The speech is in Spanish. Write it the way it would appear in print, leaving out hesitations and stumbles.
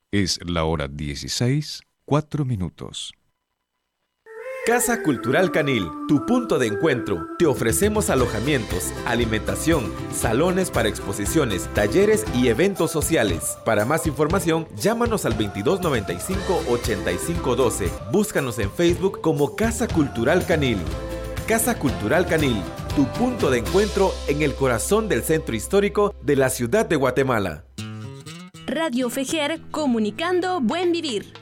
Es la hora 16:04. Casa Cultural Canil, tu punto de encuentro. Te ofrecemos alojamientos, alimentación, salones para exposiciones, talleres y eventos sociales. Para más información, llámanos al 2295-8512. Búscanos en Facebook como Casa Cultural Canil. Casa Cultural Canil, tu punto de encuentro en el corazón del centro histórico de la ciudad de Guatemala. Radio Fejer, comunicando buen vivir.